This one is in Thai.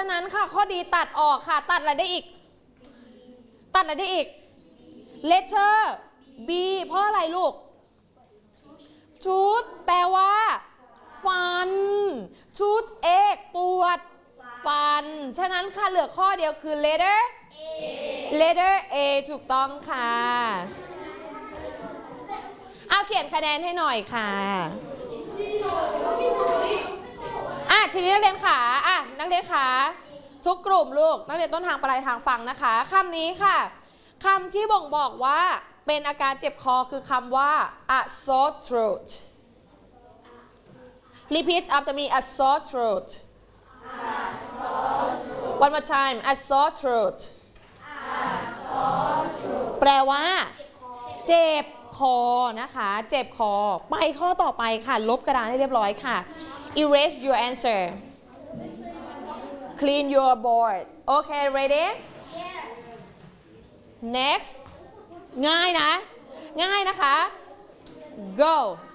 ะนั้นค่ะข้อดีตัดออกค่ะตัดอะไรได้อีกตัดอะไรได้อีก letter B เพราะอะไรลูก tooth แปลว่าฟัน toothache ปวดฟันฉะนั้นค่ะเหลือข้อเดียวคือ letter A ถูกต้องค่ะเอาเขียนคะแนนให้หน่อยค่ะทีนี้นักเรียนขานักเรียนขาทุกกลุ่มลูกนักเรียนต้นทางปลายทางฟังนะคะคำนี้ค่ะคำที่บ่งบอกว่าเป็นอาการเจ็บคอคือคำว่า a sore throat repeat after me a sore throat one more time a sore throat แปลว่าเจ็บคอนะคะเจ็บคอไปข้อต่อไปค่ะลบกระดานให้เรียบร้อยค่ะ erase your answer clean your board okay ready next ง่ายนะคะ go